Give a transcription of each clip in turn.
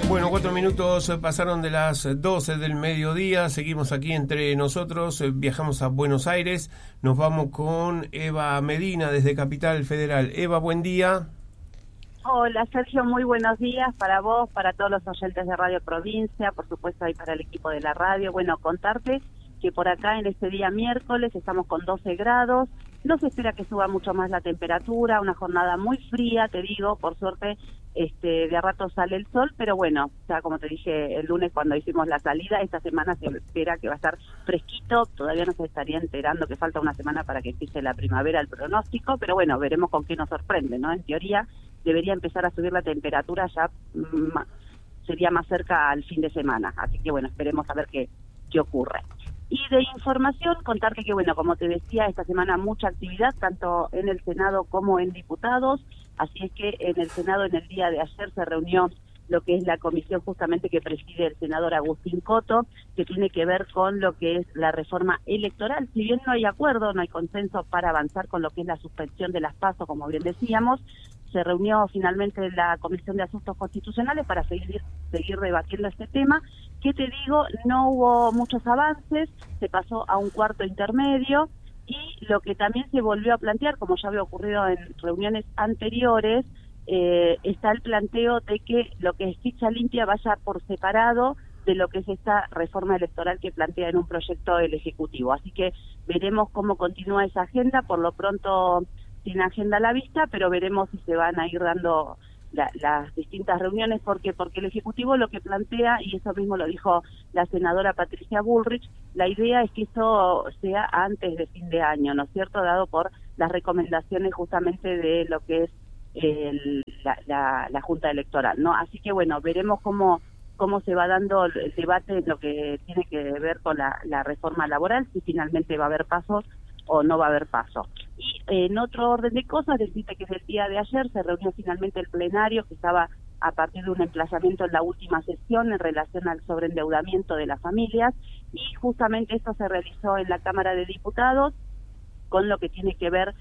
Bueno, 4 minutos pasaron de las 12 del mediodía, seguimos aquí entre nosotros, viajamos a Buenos Aires, nos vamos con Eva Medina desde Capital Federal. Eva, buen día. Hola Sergio, muy buenos días para vos, para todos los oyentes de Radio Provincia, por supuesto y para el equipo de la radio. Bueno, contarte que por acá en este día miércoles estamos con 12 grados, no se espera que suba mucho más la temperatura, una jornada muy fría, te digo, por suerte de a rato sale el sol, pero bueno, ya como te dije el lunes cuando hicimos la salida, esta semana se espera que va a estar fresquito, todavía no se estaría enterando que falta una semana para que empiece la primavera, el pronóstico, pero bueno, veremos con qué nos sorprende, ¿no? En teoría debería empezar a subir la temperatura ya, sería más cerca al fin de semana, así que bueno, esperemos a ver qué ocurre. Y de información, contarte que, bueno, como te decía, esta semana mucha actividad, tanto en el Senado como en diputados, así es que en el Senado en el día de ayer se reunió lo que es la comisión justamente que preside el senador Agustín Coto, que tiene que ver con lo que es la reforma electoral. Si bien no hay acuerdo, no hay consenso para avanzar con lo que es la suspensión de las PASO, como bien decíamos, se reunió finalmente la Comisión de Asuntos Constitucionales para seguir debatiendo este tema, que te digo, no hubo muchos avances, se pasó a un cuarto intermedio, y lo que también se volvió a plantear, como ya había ocurrido en reuniones anteriores, está el planteo de que lo que es ficha limpia vaya por separado de lo que es esta reforma electoral que plantea en un proyecto el Ejecutivo. Así que veremos cómo continúa esa agenda, por lo pronto sin agenda a la vista, pero veremos si se van a ir dando las distintas reuniones, porque el Ejecutivo lo que plantea, y eso mismo lo dijo la senadora Patricia Bullrich, la idea es que eso sea antes de fin de año, ¿no es cierto?, dado por las recomendaciones justamente de lo que es la Junta Electoral, ¿no? Así que bueno, veremos cómo se va dando el debate en lo que tiene que ver con la reforma laboral, si finalmente va a haber pasos o no va a haber paso. Y en otro orden de cosas, decirte que el día de ayer se reunió finalmente el plenario, que estaba a partir de un emplazamiento en la última sesión en relación al sobreendeudamiento de las familias, y justamente esto se realizó en la Cámara de Diputados, con lo que tiene que ver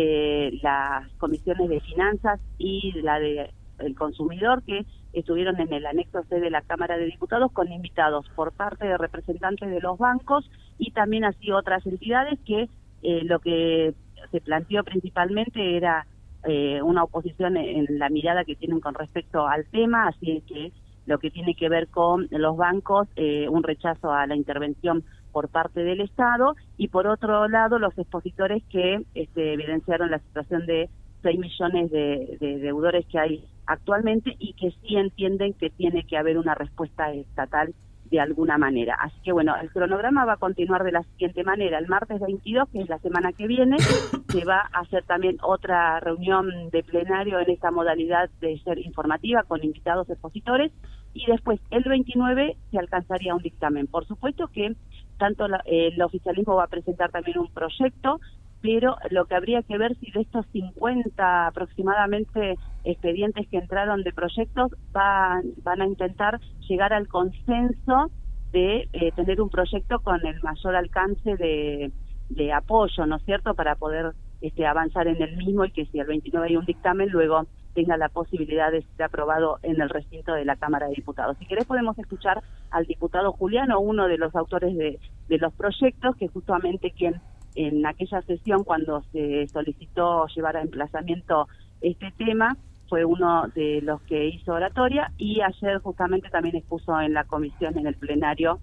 las comisiones de finanzas y la de el consumidor, que estuvieron en el anexo C de la Cámara de Diputados con invitados por parte de representantes de los bancos y también así otras entidades que lo que se planteó principalmente era una oposición en la mirada que tienen con respecto al tema, así que lo que tiene que ver con los bancos, un rechazo a la intervención por parte del Estado, y por otro lado los expositores que evidenciaron la situación de 6 millones de deudores que hay actualmente y que sí entienden que tiene que haber una respuesta estatal de alguna manera. Así que bueno, el cronograma va a continuar de la siguiente manera. El martes 22, que es la semana que viene, se va a hacer también otra reunión de plenario en esta modalidad de ser informativa con invitados expositores, y después el 29 se alcanzaría un dictamen. Por supuesto que tanto el oficialismo va a presentar también un proyecto, pero lo que habría que ver si de estos 50 aproximadamente expedientes que entraron de proyectos van a intentar llegar al consenso de tener un proyecto con el mayor alcance de apoyo, ¿no es cierto?, para poder avanzar en el mismo, y que si el 29 hay un dictamen, luego tenga la posibilidad de ser aprobado en el recinto de la Cámara de Diputados. Si querés podemos escuchar al diputado Juliano, uno de los autores de los proyectos, que justamente quien en aquella sesión cuando se solicitó llevar a emplazamiento este tema fue uno de los que hizo oratoria, y ayer justamente también expuso en la comisión, en el plenario,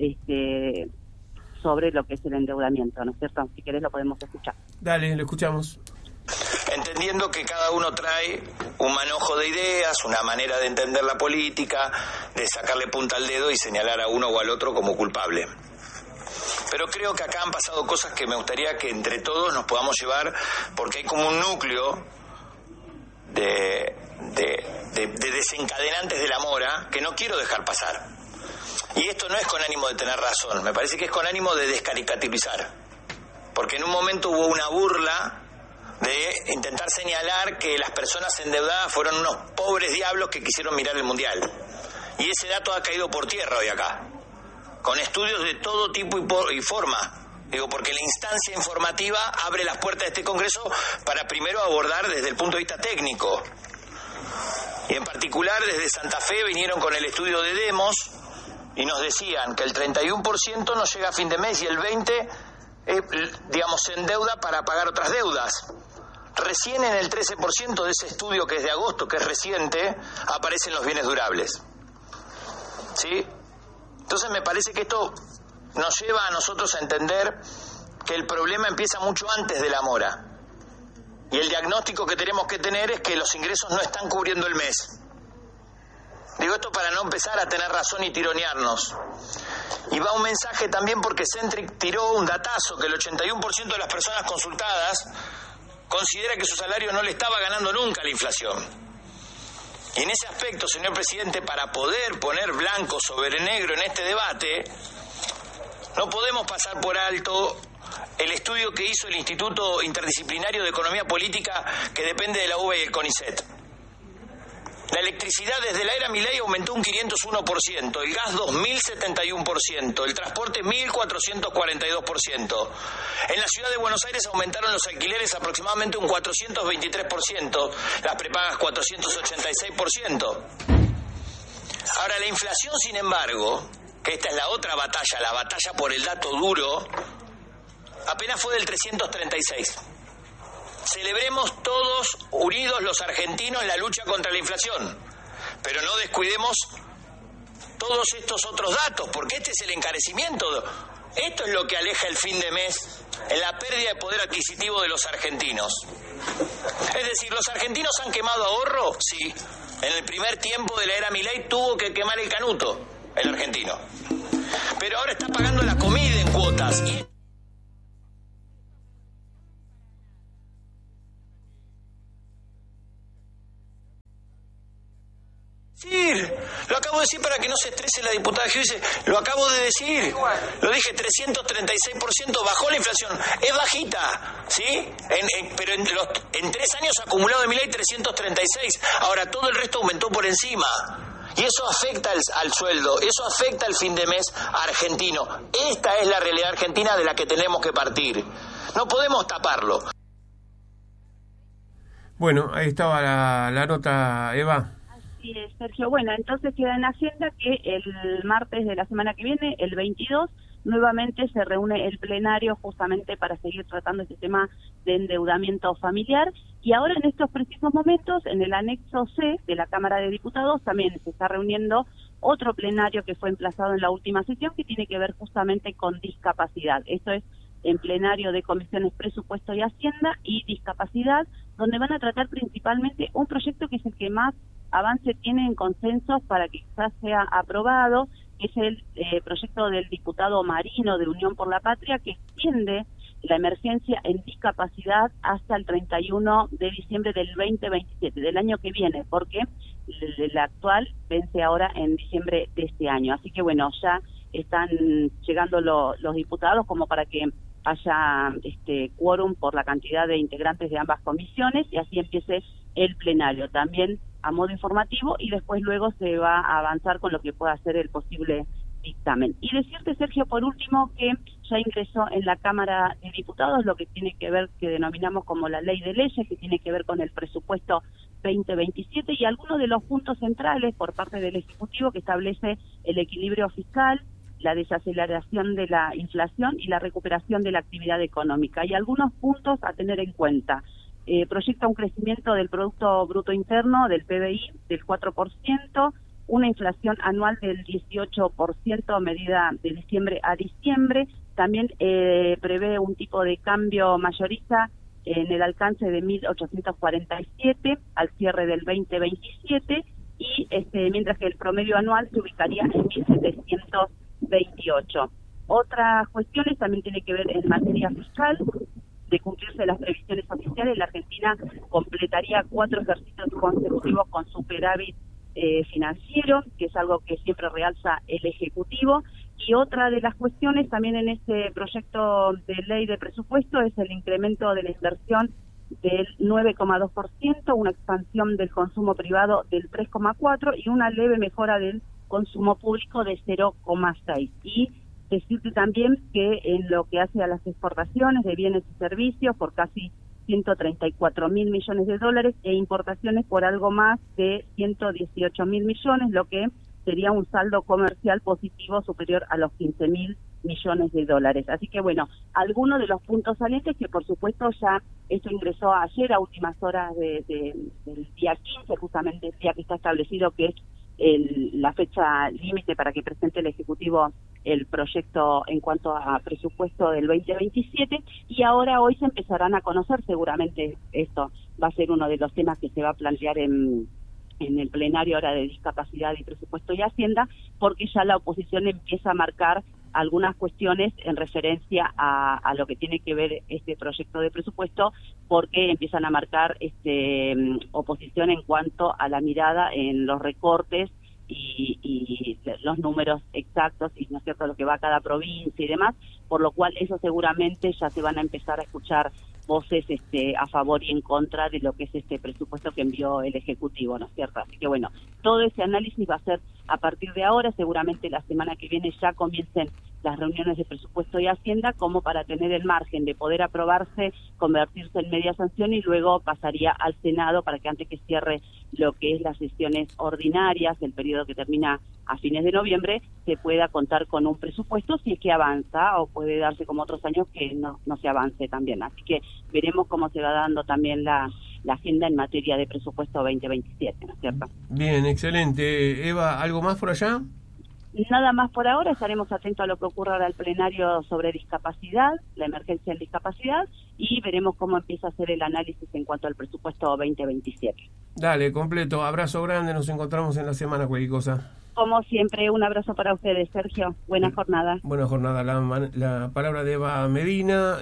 sobre lo que es el endeudamiento, ¿no es cierto? Si querés lo podemos escuchar. Dale, lo escuchamos. Entendiendo que cada uno trae un manojo de ideas, una manera de entender la política, de sacarle punta al dedo y señalar a uno o al otro como culpable. Pero creo que acá han pasado cosas que me gustaría que entre todos nos podamos llevar, porque hay como un núcleo de desencadenantes de la mora que no quiero dejar pasar. Y esto no es con ánimo de tener razón, me parece que es con ánimo de descaricaturizar. Porque en un momento hubo una burla de intentar señalar que las personas endeudadas fueron unos pobres diablos que quisieron mirar el Mundial. Y ese dato ha caído por tierra hoy acá, con estudios de todo tipo y forma. Digo, porque la instancia informativa abre las puertas de este Congreso para primero abordar desde el punto de vista técnico Y en particular desde Santa Fe vinieron con el estudio de Demos y nos decían que el 31% no llega a fin de mes y el 20% se endeuda para pagar otras deudas. Recién en el 13% de ese estudio, que es de agosto, que es reciente, aparecen los bienes durables. ¿Sí? Entonces me parece que esto nos lleva a nosotros a entender que el problema empieza mucho antes de la mora. Y el diagnóstico que tenemos que tener es que los ingresos no están cubriendo el mes. Digo esto para no empezar a tener razón y tironearnos. Y va un mensaje también porque Centric tiró un datazo que el 81% de las personas consultadas considera que su salario no le estaba ganando nunca la inflación. Y en ese aspecto, señor presidente, para poder poner blanco sobre negro en este debate, no podemos pasar por alto el estudio que hizo el Instituto Interdisciplinario de Economía Política, que depende de la UBA y el CONICET. La electricidad desde la era Milei aumentó un 501%, el gas 2.071%, el transporte 1.442%. En la ciudad de Buenos Aires aumentaron los alquileres aproximadamente un 423%, las prepagas 486%. Ahora, la inflación, sin embargo, que esta es la otra batalla, la batalla por el dato duro, apenas fue del 336. Celebremos todos unidos los argentinos en la lucha contra la inflación, pero no descuidemos todos estos otros datos, porque este es el encarecimiento. Esto es lo que aleja el fin de mes en la pérdida de poder adquisitivo de los argentinos. Es decir, ¿los argentinos han quemado ahorro? Sí. En el primer tiempo de la era Milei tuvo que quemar el canuto, el argentino. Pero ahora está pagando la comida en cuotas. Lo acabo de decir para que no se estrese la diputada Giudice. Lo acabo de decir. Lo dije, 336% bajó la inflación. Es bajita, ¿sí? Pero en 3 años acumulado de Milei 336. Ahora todo el resto aumentó por encima. Y eso afecta al sueldo, eso afecta al fin de mes argentino. Esta es la realidad argentina de la que tenemos que partir. No podemos taparlo. Bueno, ahí estaba la nota, Eva. Sí, Sergio. Bueno, entonces queda en agenda que el martes de la semana que viene, el 22, nuevamente se reúne el plenario justamente para seguir tratando este tema de endeudamiento familiar. Y ahora en estos precisos momentos, en el anexo C de la Cámara de Diputados, también se está reuniendo otro plenario que fue emplazado en la última sesión, que tiene que ver justamente con discapacidad. Esto es en plenario de comisiones Presupuesto y Hacienda y Discapacidad, donde van a tratar principalmente un proyecto que es el que más avance tiene en consensos para que quizás sea aprobado, que es el proyecto del diputado Marino de Unión por la Patria, que extiende la emergencia en discapacidad hasta el 31 de diciembre del 2027, del año que viene, porque la actual vence ahora en diciembre de este año. Así que bueno, ya están llegando los diputados como para que haya quórum por la cantidad de integrantes de ambas comisiones y así empiece el plenario. También a modo informativo y después luego se va a avanzar con lo que pueda ser el posible dictamen. Y decirte, Sergio, por último, que ya ingresó en la Cámara de Diputados lo que tiene que ver, que denominamos como la Ley de Leyes, que tiene que ver con el presupuesto 2027 y algunos de los puntos centrales por parte del Ejecutivo, que establece el equilibrio fiscal, la desaceleración de la inflación y la recuperación de la actividad económica. Hay algunos puntos a tener en cuenta. Proyecta un crecimiento del Producto Bruto Interno, del PBI, del 4%, una inflación anual del 18% a medida de diciembre a diciembre. También prevé un tipo de cambio mayorista en el alcance de 1.847 al cierre del 2027 y mientras que el promedio anual se ubicaría en 1.728. Otras cuestiones también tiene que ver en materia fiscal. De cumplirse las previsiones oficiales, la Argentina completaría 4 ejercicios consecutivos con superávit financiero, que es algo que siempre realza el Ejecutivo. Y otra de las cuestiones también en este proyecto de ley de presupuesto es el incremento de la inversión del 9,2%, una expansión del consumo privado del 3,4% y una leve mejora del consumo público de 0,6%. Y decirte también que en lo que hace a las exportaciones de bienes y servicios por casi 134.000 millones de dólares e importaciones por algo más de 118.000 millones, lo que sería un saldo comercial positivo superior a los 15.000 millones de dólares. Así que bueno, algunos de los puntos salientes que por supuesto ya esto ingresó ayer a últimas horas del día 15, justamente el día que está establecido que es la fecha límite para que presente el Ejecutivo el proyecto en cuanto a presupuesto del 2027, y ahora hoy se empezarán a conocer, seguramente esto va a ser uno de los temas que se va a plantear en el plenario ahora de Discapacidad y Presupuesto y Hacienda, porque ya la oposición empieza a marcar algunas cuestiones en referencia a lo que tiene que ver este proyecto de presupuesto, porque empiezan a marcar oposición en cuanto a la mirada en los recortes y los números exactos, y no es cierto lo que va a cada provincia y demás, por lo cual eso seguramente ya se van a empezar a escuchar voces a favor y en contra de lo que es este presupuesto que envió el Ejecutivo, ¿no es cierto? Así que bueno, todo ese análisis va a ser a partir de ahora, seguramente la semana que viene ya comiencen las reuniones de presupuesto y Hacienda, como para tener el margen de poder aprobarse, convertirse en media sanción y luego pasaría al Senado para que antes que cierre lo que es las sesiones ordinarias, el periodo que termina a fines de noviembre, se pueda contar con un presupuesto si es que avanza, o puede darse como otros años que no se avance también. Así que veremos cómo se va dando también la agenda en materia de presupuesto 2027, ¿no es cierto? Bien, excelente. Eva, ¿algo más por allá? Nada más por ahora, estaremos atentos a lo que ocurra ahora al plenario sobre discapacidad, la emergencia en discapacidad, y veremos cómo empieza a ser el análisis en cuanto al presupuesto 2027. Dale, completo. Abrazo grande, nos encontramos en la semana, cualquier cosa. Como siempre, un abrazo para ustedes, Sergio. Buena jornada. Buena jornada. La palabra de Eva Medina,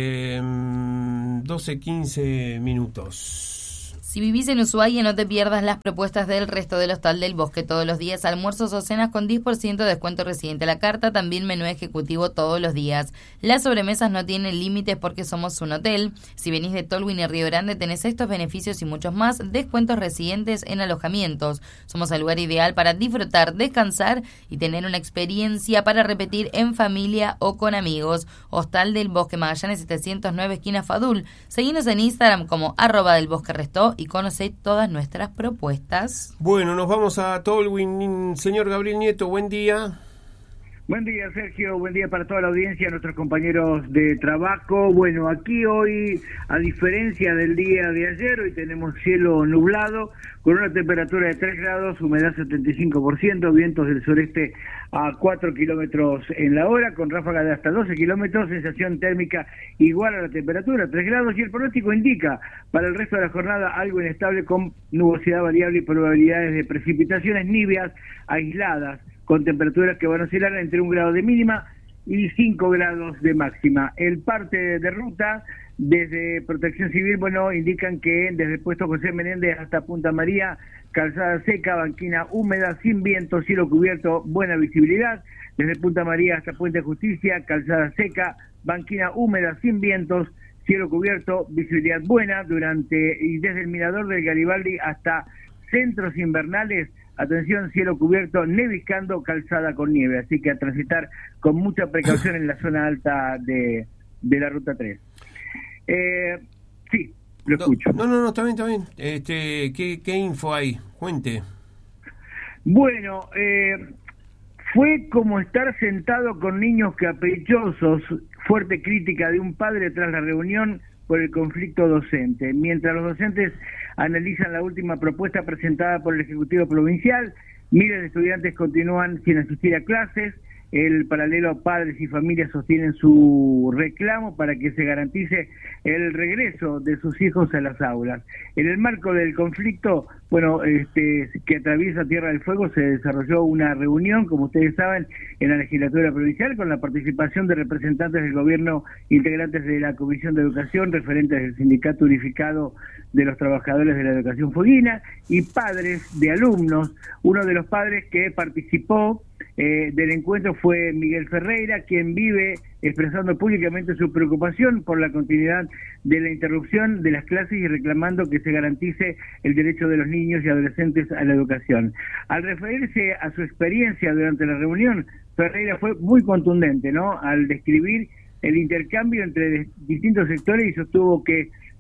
12:15 minutos. Si vivís en Ushuaia, no te pierdas las propuestas del resto del Hostal del Bosque todos los días, almuerzos o cenas con 10% de descuento residente a la carta, también menú ejecutivo todos los días. Las sobremesas no tienen límites porque somos un hotel. Si venís de Tolwyn y Río Grande, tenés estos beneficios y muchos más, descuentos residentes en alojamientos. Somos el lugar ideal para disfrutar, descansar y tener una experiencia para repetir en familia o con amigos. Hostal del Bosque, Magallanes 709, esquina Fadul. Seguinos en Instagram como @delbosquerestó y conoce todas nuestras propuestas. Bueno, nos vamos a Tolwyn. Señor Gabriel Nieto, buen día. Buen día, Sergio, buen día para toda la audiencia, nuestros compañeros de trabajo. Bueno, aquí hoy, a diferencia del día de ayer, hoy tenemos cielo nublado, con una temperatura de 3 grados, humedad 75%, vientos del sureste a 4 kilómetros en la hora, con ráfaga de hasta 12 kilómetros, sensación térmica igual a la temperatura, 3 grados, y el pronóstico indica para el resto de la jornada algo inestable con nubosidad variable y probabilidades de precipitaciones níveas aisladas, con temperaturas que van a oscilar entre 1 grado de mínima y 5 grados de máxima. El parte de ruta desde Protección Civil, indican que desde el puesto José Menéndez hasta Punta María, calzada seca, banquina húmeda, sin viento, cielo cubierto, buena visibilidad. Desde Punta María hasta Puente Justicia, calzada seca, banquina húmeda, sin vientos, cielo cubierto, visibilidad buena. Y desde el mirador del Garibaldi hasta Centros Invernales, atención, cielo cubierto, neviscando, calzada con nieve, así que a transitar con mucha precaución en la zona alta de la Ruta 3. Sí, lo escucho. No, está bien. ¿Qué info hay? Cuente. Bueno, fue como estar sentado con niños caprichosos, fuerte crítica de un padre tras la reunión por el conflicto docente. Mientras los docentes analizan la última propuesta presentada por el Ejecutivo Provincial, miles de estudiantes continúan sin asistir a clases. El paralelo Padres y Familias sostienen su reclamo para que se garantice el regreso de sus hijos a las aulas. En el marco del conflicto, que atraviesa Tierra del Fuego, se desarrolló una reunión, como ustedes saben, en la legislatura provincial, con la participación de representantes del gobierno, integrantes de la Comisión de Educación, referentes del Sindicato Unificado de los Trabajadores de la Educación Fueguina, y padres de alumnos. Uno de los padres que participó del encuentro fue Miguel Ferreira, quien vive expresando públicamente su preocupación por la continuidad de la interrupción de las clases y reclamando que se garantice el derecho de los niños y adolescentes a la educación. Al referirse a su experiencia durante la reunión, Ferreira fue muy contundente, al describir el intercambio entre distintos sectores, y sostuvo que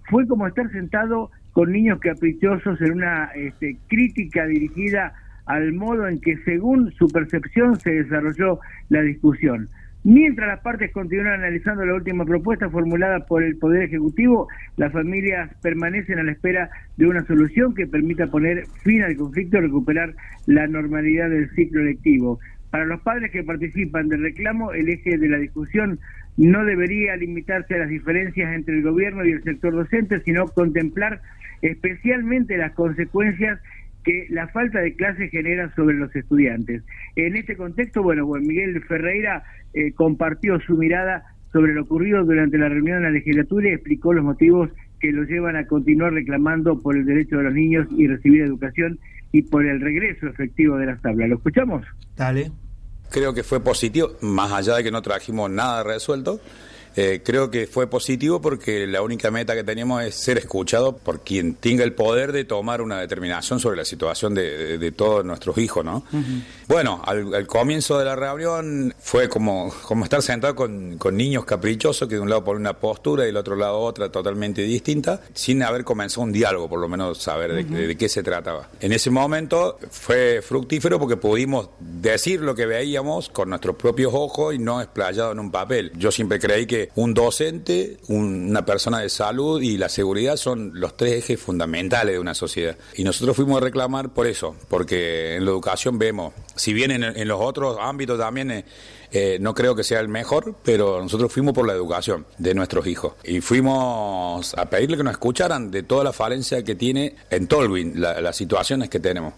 fue como estar sentado con niños caprichosos en una crítica dirigida al modo en que, según su percepción, se desarrolló la discusión. Mientras las partes continúan analizando la última propuesta formulada por el Poder Ejecutivo, las familias permanecen a la espera de una solución que permita poner fin al conflicto y recuperar la normalidad del ciclo lectivo. Para los padres que participan del reclamo, el eje de la discusión no debería limitarse a las diferencias entre el gobierno y el sector docente, sino contemplar especialmente las consecuencias que la falta de clases genera sobre los estudiantes. En este contexto, bueno, Juan Miguel Ferreira compartió su mirada sobre lo ocurrido durante la reunión de la legislatura y explicó los motivos que lo llevan a continuar reclamando por el derecho de los niños y recibir educación y por el regreso efectivo de las aulas. ¿Lo escuchamos? Dale. Creo que fue positivo, más allá de que no trajimos nada resuelto. Creo que fue positivo porque la única meta que teníamos es ser escuchados por quien tenga el poder de tomar una determinación sobre la situación de todos nuestros hijos, ¿no? Uh-huh. Bueno, al comienzo de la reunión fue como estar sentado con niños caprichosos que de un lado ponen una postura y del otro lado otra totalmente distinta, sin haber comenzado un diálogo, por lo menos saber de qué se trataba. En ese momento fue fructífero porque pudimos decir lo que veíamos con nuestros propios ojos y no explayado en un papel. Yo siempre creí que un docente, una persona de salud y la seguridad son los tres ejes fundamentales de una sociedad. Y nosotros fuimos a reclamar por eso, porque en la educación vemos, si bien en los otros ámbitos también no creo que sea el mejor, pero nosotros fuimos por la educación de nuestros hijos. Y fuimos a pedirle que nos escucharan de toda la falencia que tiene en Tolwyn, las situaciones que tenemos.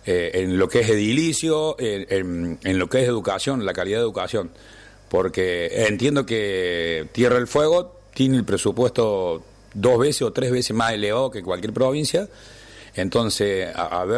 En lo que es edilicio, en lo que es educación, la calidad de educación. Porque entiendo que Tierra del Fuego tiene el presupuesto 2 veces o 3 veces más elevado que cualquier provincia. Entonces, a ver